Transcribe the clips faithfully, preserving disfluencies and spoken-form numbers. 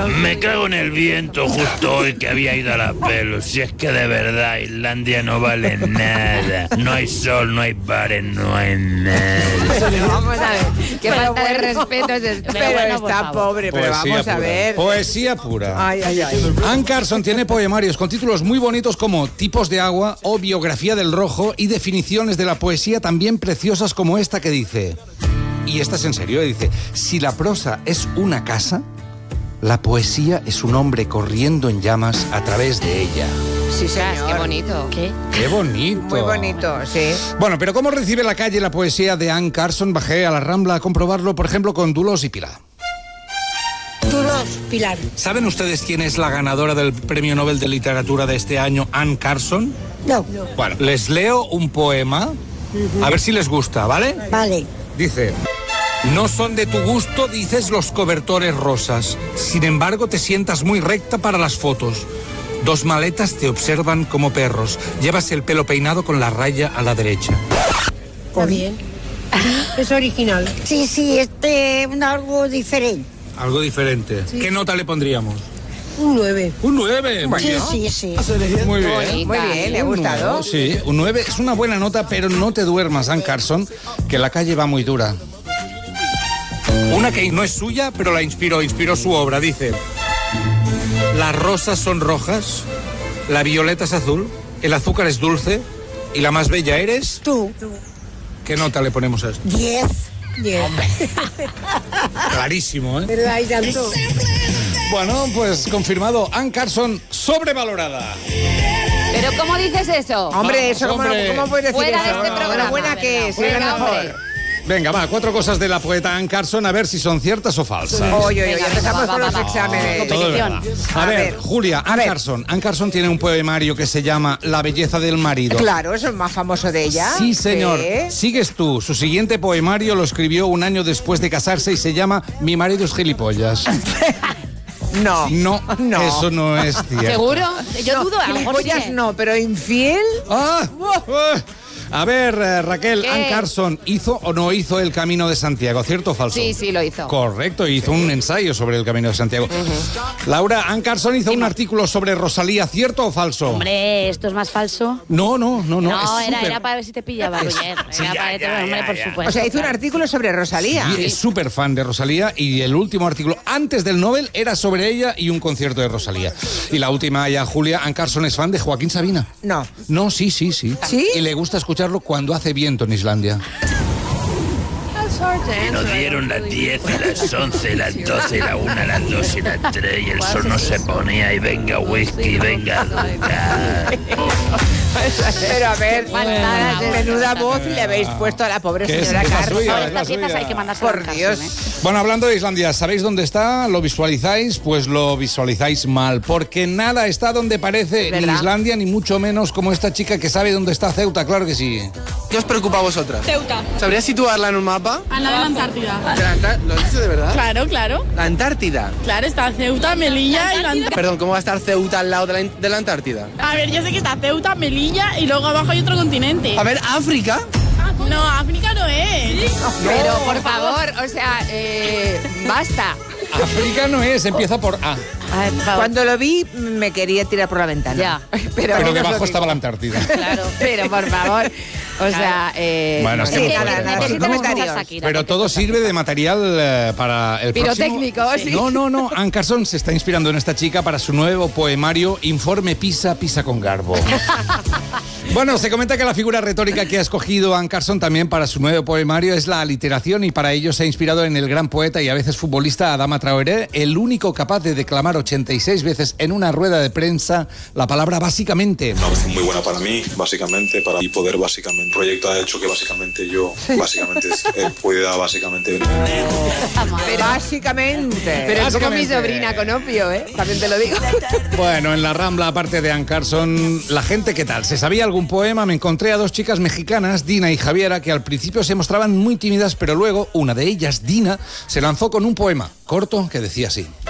Me cago en el viento justo hoy que había ido a la pelo. Si es que de verdad Islandia no vale nada. No hay sol, no hay bares, no hay nada. Pero vamos a ver, qué Pero falta bueno. de respeto es esto. Pero bueno, está por favor. pobre, pero Poesía vamos a pura. ver. Poesía pura. Ay, ay, ay. Anne Carson tiene poemarios con títulos muy bonitos como Tipos de agua o Biografía del rojo y definiciones de la poesía también preciosas como esta que dice, y esta es en serio, dice, si la prosa es una casa, la poesía es un hombre corriendo en llamas a través de ella. Sí, Ostras, señor. qué bonito. ¿Qué? ¡Qué bonito! Muy bonito, sí. Bueno, pero ¿cómo recibe la calle la poesía de Anne Carson? Bajé a la Rambla a comprobarlo, por ejemplo, con Dulos y Pilar. Dulos, Pilar. ¿Saben ustedes quién es la ganadora del Premio Nobel de Literatura de este año, Anne Carson? No. Bueno, les leo un poema, a ver si les gusta, ¿vale? Vale. Dice, no son de tu gusto, dices, los cobertores rosas. Sin embargo, te sientas muy recta para las fotos. Dos maletas te observan como perros. Llevas el pelo peinado con la raya a la derecha. Está bien. Es original. Sí, sí, este es algo diferente. Algo diferente. ¿Qué nota le pondríamos? Un nueve. Un nueve. Muy Sí, bien. sí, sí. Muy bien. Bonita. Muy bien, le ha Un gustado. nueve, sí, un nueve es una buena nota, pero no te duermas, Anne Carson, que la calle va muy dura. Una que no es suya, pero la inspiró, inspiró su obra. Dice, las rosas son rojas, la violeta es azul, el azúcar es dulce y la más bella eres... Tú. ¿Qué nota le ponemos a esto? Diez. Diez. Clarísimo, ¿eh? ¿Verdad? Y tanto. Bueno, pues confirmado, Anne Carson sobrevalorada. ¿Pero cómo dices eso? Hombre, Vamos, eso, ¿cómo, hombre. ¿cómo puedes decir Fuera de eso? este programa. Buena que es, Venga, es la mejor. hombre. Venga, va, cuatro cosas de la poeta Anne Carson, a ver si son ciertas o falsas. Oye, oye, Venga, empezamos venga, con va, los va, va. exámenes. Todo es verdad. A, A ver, ver, Julia, a Anne ver. Carson. Anne Carson tiene un poemario que se llama La belleza del marido. Claro, eso es más famoso de ella. Sí, señor. Sí. Sigues tú. Su siguiente poemario lo escribió un año después de casarse y se llama Mi marido es gilipollas. No. No, No. eso no es cierto. ¿Seguro? Yo dudo, a lo mejor sí Gilipollas que- no, pero infiel. Ah, ah. A ver, eh, Raquel, ¿Qué? Anne Carson, ¿hizo o no hizo el Camino de Santiago? ¿Cierto o falso? Sí, sí, lo hizo. Correcto, hizo un ensayo sobre el Camino de Santiago. Laura, Anne Carson hizo un artículo sobre Rosalía, ¿cierto o falso? Hombre, ¿esto es más falso? No, no, no, no. No, es era, súper- era para ver si te pillaba, Roger. Era Sí, ya, para ya, hombre, ya, por ya. supuesto. O sea, hizo un claro. artículo sobre Rosalía. Y es súper fan de Rosalía y el último artículo antes del Nobel era sobre ella y un concierto de Rosalía. Y la última ya, Julia, Anne Carson es fan de Joaquín Sabina. No. No, sí, sí, sí. ¿Sí? Y le gusta escucharlo cuando hace viento en Islandia. Y nos dieron las diez y las once, las doce, la una, las dos y las tres y el sol no se ponía y venga whisky, venga azúcar. Pero a ver, Bueno, menuda voz le habéis puesto a la pobre Que es- señora es la Carson. suya, Todas es la estas piezas suya. hay que mandarse Por Dios. Bueno, hablando de Islandia, ¿sabéis dónde está? ¿Lo visualizáis? Pues lo visualizáis mal, porque nada está donde parece, ni ¿Verdad? Islandia, ni mucho menos como esta chica que sabe dónde está Ceuta, claro que sí. ¿Qué os preocupa a vosotras? Ceuta, ¿Sabrías situarla en un mapa? al lado de la Antártida. ¿De la Antár- ¿Lo has dicho de verdad? Claro, claro. La Antártida. Claro, está Ceuta, Melilla y la Antártida. Perdón, ¿cómo va a estar Ceuta al lado de la, de la Antártida? A ver, yo sé que está Ceuta, Melilla y luego abajo hay otro continente. A ver, África. No, África no es. Pero, por favor, o sea, eh, basta. África no es, empieza por A, Ay, por favor. Cuando lo vi, me quería tirar por la ventana. Ya. Pero, pero no os lo debajo digo. estaba la Antártida. Claro, pero por favor. O sea, eh, Bueno, no es sé. que Sí, hemos- nada, nada, sin Necesitamos comentarios. mucha Shakira, Pero todo sirve de material eh, para el Pirotécnico, próximo... sí. No, no, no. Anne Carson se está inspirando en esta chica para su nuevo poemario Informe Pisa, Pisa con Garbo. Bueno, se comenta que la figura retórica que ha escogido Anne Carson también para su nuevo poemario es la aliteración y para ello se ha inspirado en el gran poeta y a veces futbolista Adama Traoré, el único capaz de declamar ochenta y seis veces en una rueda de prensa la palabra básicamente. Una opción muy buena para mí, básicamente, para poder básicamente. El proyecto ha hecho que básicamente yo, básicamente, eh, pueda básicamente. Básicamente. Pero es como mi Básicamente. sobrina con opio, ¿eh? También te lo digo. Bueno, en la Rambla, aparte de Anne Carson, la gente, ¿qué tal? ¿Se sabía algún poema? Me encontré a dos chicas mexicanas, Dina y Javiera, que al principio se mostraban muy tímidas, pero luego una de ellas, Dina, se lanzó con un poema corto que decía así.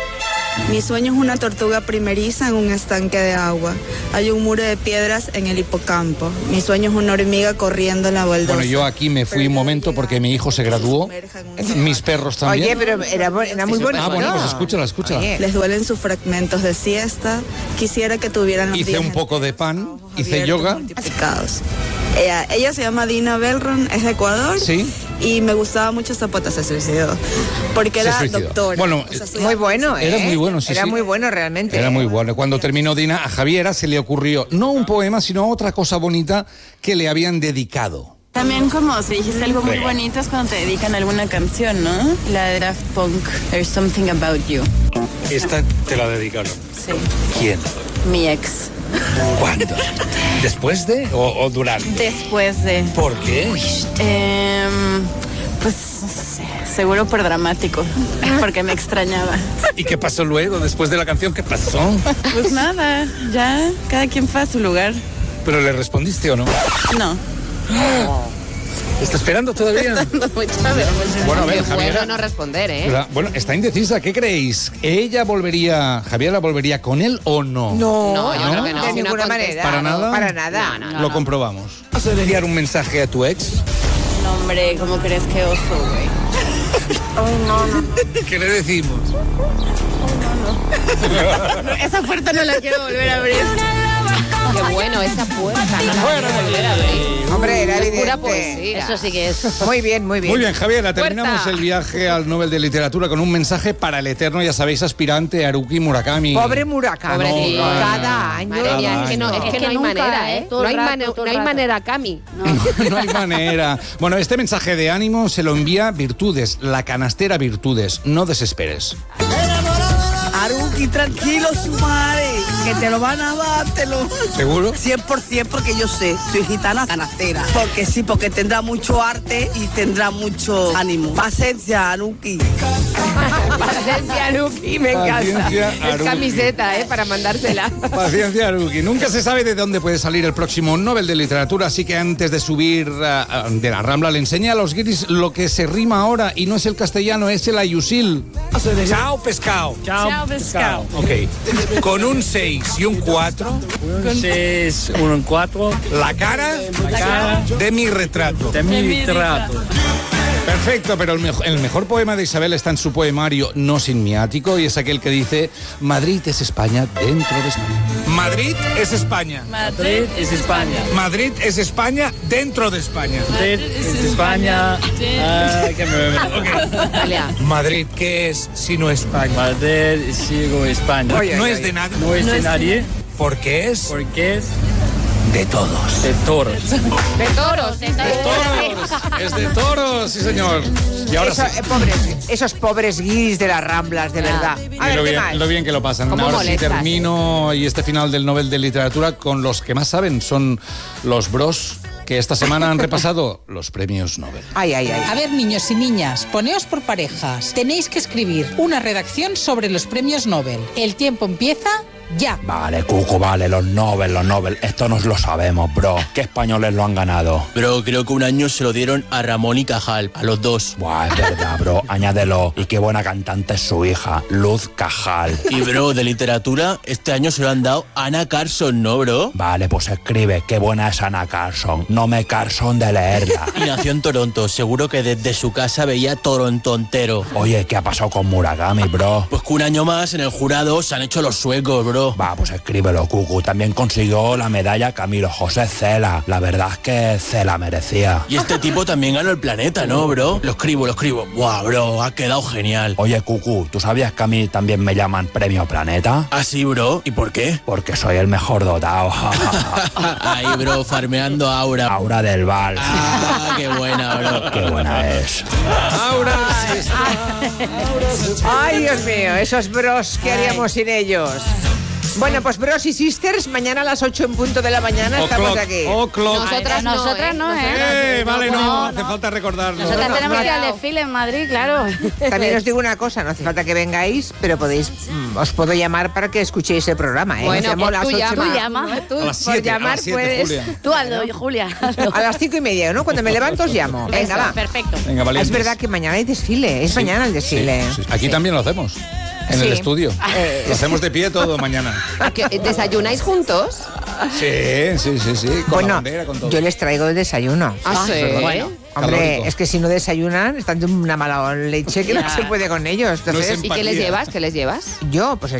Mi sueño es una tortuga primeriza en un estanque de agua. Hay un muro de piedras en el hipocampo. Mi sueño es una hormiga corriendo en la baldosa. Bueno, yo aquí me fui un momento porque mi hijo se graduó. Mis perros también. Oye, pero era, era muy bonito. Ah, bueno, pues escúchala, escúchala. Oye. Les duelen sus fragmentos de siesta. Quisiera que tuvieran los Hice días un poco de pan, hice abiertos, yoga. multiplicados. Ella, ella se llama Dina Belron, es de Ecuador. Sí. Y me gustaba mucho Zapata, se suicidó. Porque Se era suicidó. doctora. Bueno, O sea, soy Muy bueno, ¿eh? Era muy bueno, sí, Era sí. muy bueno realmente. Era muy bueno. Cuando terminó Dina, a Javiera se le ocurrió no un poema, sino otra cosa bonita que le habían dedicado. También como si dijiste algo muy bonito es cuando te dedican alguna canción, ¿no? La de Daft Punk, There's Something About You. Esta te la dedicaron. Sí. ¿Quién? Mi ex. ¿Cuándo? ¿Después de o, o durante? Después de... ¿Por qué? Eh, pues no sé, seguro por dramático, porque me extrañaba. ¿Y qué pasó luego, después de la canción? ¿Qué pasó? Pues nada, ya cada quien fue a su lugar. ¿Pero le respondiste o no? No. ¿Está esperando todavía? Bueno, a ver, Qué Javiera. bueno no responder, ¿eh? Pero, bueno, está indecisa. ¿Qué creéis? ¿Ella volvería, Javiera volvería con él o no? No, No, yo creo que no. de Si no ninguna ha manera. ¿Para nada? Para nada. No, no, Lo comprobamos. ¿Vas a enviar un mensaje a tu ex? No, hombre, ¿cómo crees que oso, güey? Ay, no, no. ¿Qué le decimos? Esa puerta no la quiero volver a abrir. Qué bueno esa puerta. No la quiero volver a abrir. Hombre, era Es evidente. pura poesía. Eso sí que es. Muy bien, muy bien. Muy bien, Javiera, terminamos Puerta. el viaje al Nobel de Literatura con un mensaje para el eterno, ya sabéis, aspirante Haruki Murakami. Pobre Murakami. Pobre tío. Cada año. Madre mía, es que no, es que Es que no hay nunca, manera, ¿eh? ¿eh? Todo No el hay, rato, mane- todo no el hay rato. manera, Cami. No, no hay manera. Bueno, este mensaje de ánimo se lo envía Virtudes, la canastera Virtudes. No desesperes. Haruki, tranquilo, su madre, que te lo van a dar, te lo... ¿Seguro? cien por ciento porque yo sé, soy gitana canastera. Porque sí, porque tendrá mucho arte y tendrá mucho ánimo. Paciencia, Haruki. Paciencia, Luqui, me encanta. Paciencia, Es Haruki. camiseta, ¿eh? Para mandársela. Paciencia, Haruki. Nunca se sabe de dónde puede salir el próximo Nobel de Literatura, así que antes de subir uh, de la Rambla le enseña a los guiris lo que se rima ahora y no es el castellano, es el ayusil. Chao, pescado. Chao, pescado. Ok. Con un seis y un cuatro. Un seis, un cuatro. La cara, La cara de mi retrato. de mi retrato. Perfecto, pero el, mejo- el mejor poema de Isabel está en su poemario No sin mi ático y es aquel que dice Madrid es España dentro de España. Madrid es España. Madrid es España. Madrid es España dentro de España. Madrid es España. Ah, que me- ok. Dalia. Madrid, ¿qué es si no España? Madrid es sigo España. Oye, No oye, es oye. de nadie. No es de nadie Porque es porque es de todos. de toros. De toros. De ¡Toros! Es de toros, sí señor. Y ahora Eso, sí. eh, pobres, esos pobres guiris de las Ramblas, de verdad. A Y ver, lo ¿qué bien, más? lo bien que lo pasan. ¿Cómo Ahora sí molestas, termino y este final del Nobel de Literatura con los que más saben son los bros que esta semana han repasado los premios Nobel. Ay, ay, ay. A ver, niños y niñas, poneos por parejas. Tenéis que escribir una redacción sobre los premios Nobel. El tiempo empieza ya. Vale, Cuco, vale, los Nobel, los Nobel. Esto nos lo sabemos, bro. ¿Qué españoles lo han ganado? Bro, creo que un año se lo dieron a Ramón y Cajal, a los dos. Buah, es verdad, bro. Añádelo. Y qué buena cantante es su hija, Luz Cajal. Y bro, de literatura, este año se lo han dado a Ana Carson, ¿no, bro? Vale, pues escribe. Qué buena es Ana Carson. No me Carson de leerla. Y nació en Toronto, seguro que desde su casa veía Toronto entero. Oye, ¿qué ha pasado con Murakami, bro? Pues que un año más en el jurado se han hecho los suecos, bro. Va, pues escríbelo, Cucu. También consiguió la medalla Camilo José Cela. La verdad es que Cela merecía. Y este tipo también ganó el planeta, ¿no, bro? Lo escribo, lo escribo. Buah, bro, ha quedado genial. Oye, Cucu, ¿tú sabías que a mí también me llaman Premio Planeta? ¿Ah, sí, bro? ¿Y por qué? Porque soy el mejor dotado. Ahí, bro, farmeando a Aura. Aura del Val. Ah, qué buena, bro. Qué buena es. Aura. Ay, Dios mío, esos bros, ¿qué haríamos sin ellos? Bueno, pues bros y sisters, mañana a las ocho en punto de la mañana estamos O'clock, aquí. o'clock. Nosotras no, Nosotras ¿eh? no, ¿eh? Eh, vale, no, No, hace no. falta recordarlo. Nosotras No, tenemos no, que ir al no. desfile en Madrid, claro. También os digo una cosa, no hace falta que vengáis, pero podéis, mm, os puedo llamar para que eschéis el programa, ¿eh? Bueno, Os llamo pues a las tú ocho llama, más. llama. Tú A las por siete, a llamar las siete, puedes. Julia. Tú hazlo, Julia. hazlo. A las cinco y media, ¿no? Cuando me levanto os llamo. Venga, Eso, va. perfecto. Venga, Es valientes. verdad que mañana hay desfile, es mañana el desfile. Sí, sí. Aquí también lo hacemos. En Sí. el estudio. Eh. Lo hacemos de pie todo mañana. ¿A qué- ¿Desayunáis juntos? Sí, sí, sí, sí. Con Bueno, la bandera, con todo. yo les traigo el desayuno. Ah, sí. Bueno, hombre, calórico. es que si no desayunan, están de una mala leche que no Ya. se puede con ellos. Entonces, ¿Y qué les llevas? ¿Qué les llevas? Yo, pues